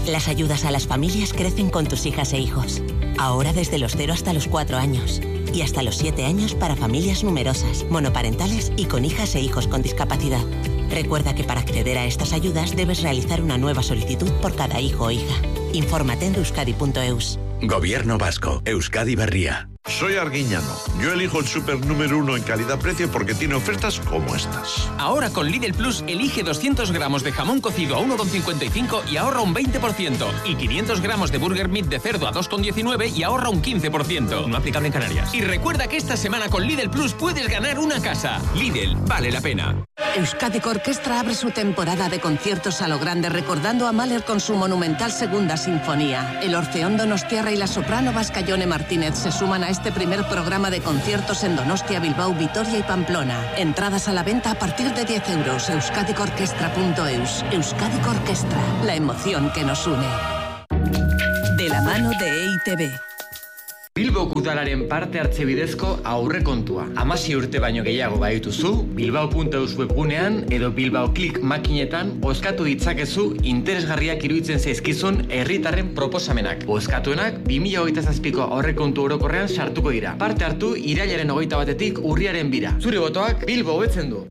Las ayudas a las familias crecen con tus hijas e hijos. Ahora desde los 0 hasta los 4 años. Y hasta los 7 años para familias numerosas, monoparentales y con hijas e hijos con discapacidad. Recuerda que para acceder a estas ayudas debes realizar una nueva solicitud por cada hijo o hija. Infórmate en euskadi.eus. Gobierno vasco, Euskadi Berria. Soy Arguiñano. Yo elijo el súper número 1 en calidad-precio porque tiene ofertas como estas. Ahora con Lidl Plus elige 200 gramos de jamón cocido a 1,55 y ahorra un 20%. Y 500 gramos de burger meat de cerdo a 2,19 y ahorra un 15%. No aplicable en Canarias. Y recuerda que esta semana con Lidl Plus puedes ganar una casa. Lidl, vale la pena. Euskadi Orquestra abre su temporada de conciertos a lo grande recordando a Mahler con su monumental Segunda Sinfonía. El Orfeón Donostiarra y la soprano vasca Jone Martínez se suman a este primer programa de conciertos en Donostia, Bilbao, Vitoria y Pamplona. Entradas a la venta a partir de 10 euros. euskadikorkestra.eus. Euskadi Orquestra, la emoción que nos une. De la mano de EITB. Bilbao Udalaren parte hartze bidezko aurrekontua. 16 urte baino gehiago badituzu, bilbao.eus webgunean edo Bilbao Click makinetan bozkatu ditzakezu interesgarriak iruditzen zaizkizun herritarren proposamenak. Bozkatuenak 2027ko aurrekontu orokorrean sartuko dira. Parte hartu irailaren 21etik urriaren 2. Zure botoak Bilbao hobetzen du.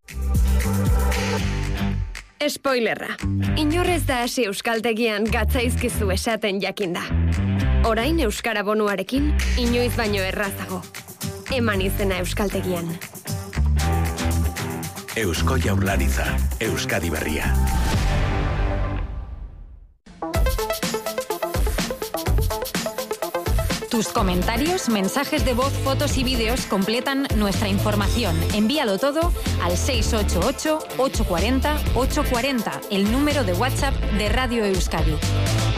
Spoilerra. Inorrez da hasi euskaltegian gatzaizkizu esaten jakinda. Orain euskara bonuarekin, inoiz baino errazago. Eman izena euskaltegian. Eusko Jaurlaritza, Euskadi Berria. Tus comentarios, mensajes de voz, fotos y vídeos completan nuestra información. Envíalo todo al 688-840-840, el número de WhatsApp de Radio Euskadi.